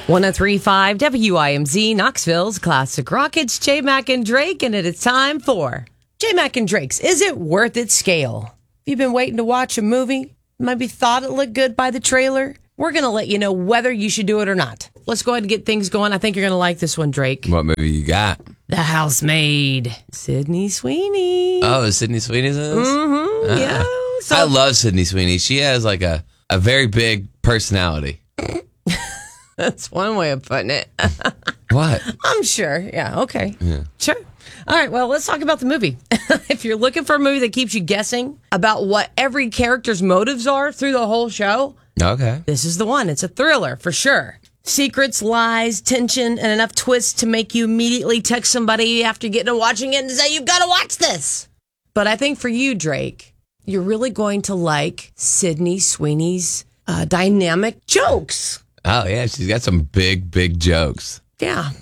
103.5 WIMZ, Knoxville's Classic Rock. It's J Mac and Drake, and it is time for J Mac and Drake's Is It Worth It Scale. If you've been waiting to watch a movie, maybe thought it looked good by the trailer, we're going to let you know whether you should do it or not. Let's go ahead and get things going. I think you're going to like this one, Drake. What movie you got? The Housemaid. Sydney Sweeney. Oh, is Sydney Sweeney's in this? Mm-hmm, yeah. So, I love Sydney Sweeney. She has like a very big personality. that's one way of putting it. What? I'm sure. Yeah, okay. Yeah. Sure. All right, well, let's talk about the movie. If you're looking for a movie that keeps you guessing about what every character's motives are through the whole show, Okay. this is the one. It's a thriller for sure. Secrets, lies, tension, and enough twists to make you immediately text somebody after getting to watching it and say, you've got to watch this. But I think for you, Drake, you're really going to like Sydney Sweeney's dynamic jokes. Oh, yeah. She's got some big jokes. Yeah.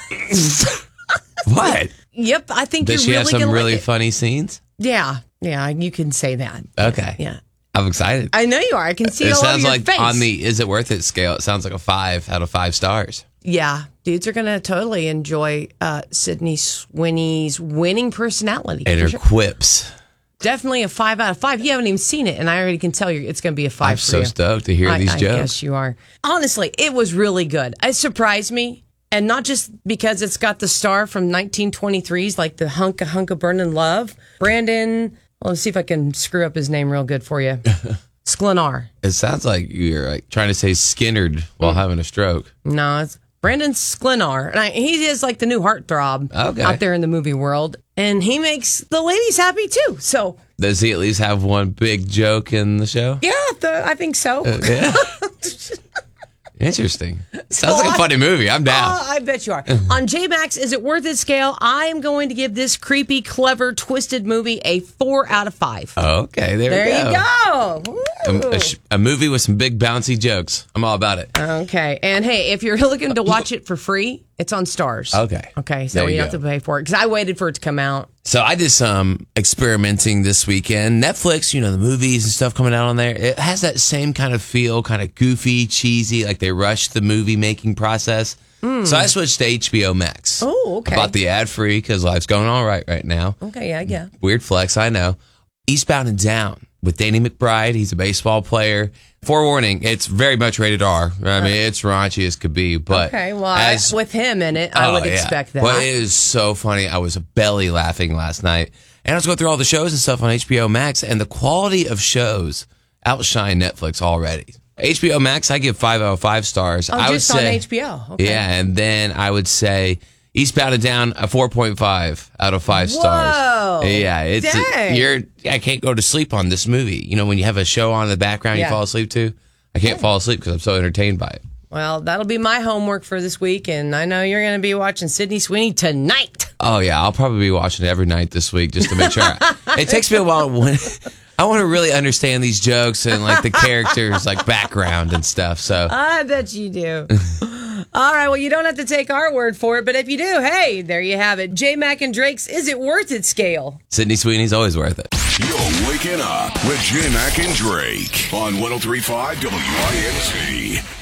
What? Yep, I think Does you're she have really some going to really like it. funny scenes? Yeah, you can say that. Okay. Yeah. I'm excited. I know you are. I can see it It all over sounds your like face. on the Is It Worth It scale, it sounds like a 5 out of 5 stars. Yeah, dudes are going to totally enjoy Sydney Sweeney's winning personality. And for her sure. quips. Definitely a 5 out of 5. You haven't even seen it, and I already can tell you it's going to be a 5 I'm for so you. stoked to hear these I jokes. guess you are. Honestly, it was really good. It surprised me, and not just because it's got the star from 1923's, like the hunk of burning love. Brandon, well, let's see if I can screw up his name real good for you. Sklenar. It sounds like you're like trying to say Skinnerd while having a stroke. No, it's Brandon Sklenar. And he is like the new heartthrob out there in the movie world. And he makes the ladies happy too. So Does he at least have one big joke in the show? yeah, I think so. Yeah. Interesting. Sounds like a funny movie. I'm down. I bet you are. On J-Max, Is It Worth It scale, I am going to give this creepy, clever, twisted movie a 4 out of 5. Okay, there we you go. A movie with some big bouncy jokes. I'm all about it. Okay. And hey, if you're looking to watch it for free, it's on Stars. Okay. Okay, so There you you don't have go. to pay for it because I waited for it to come out. So I did some experimenting this weekend. Netflix, the movies and stuff coming out on there, it has that same kind of feel, kind of goofy, cheesy, like they rushed the movie making process. So I switched to HBO Max. Oh, okay. I bought the ad-free because life's going all right now. Okay, yeah. Weird flex, I know. Eastbound and Down with Danny McBride. He's a baseball player. Forewarning, it's very much rated R. I mean, it's raunchy as could be. But Okay, well, with him in it, I would expect that. Well, it is so funny. I was belly laughing last night. And I was going through all the shows and stuff on HBO Max, and the quality of shows outshine Netflix already. HBO Max, I give 5 out of 5 stars. I just would say, on HBO. Okay. Yeah, and then I would say Eastbound and Down, a 4.5 out of 5 stars. Whoa. Yeah, Dang. I can't go to sleep on this movie. When you have a show on in the background you Yeah. fall asleep to, I can't fall asleep because I'm so entertained by it. Well, that'll be my homework for this week, and I know you're going to be watching Sydney Sweeney tonight. Oh yeah, I'll probably be watching it every night this week just to make sure. It takes me a while I want to really understand these jokes and like the characters, like background and stuff. So I bet you do. All right, well, you don't have to take our word for it, but if you do, hey, there you have it. J Mac and Drake's Is It Worth It scale. Sydney Sweeney's always worth it. You're waking up with J Mac and Drake on 103.5 WIMZ.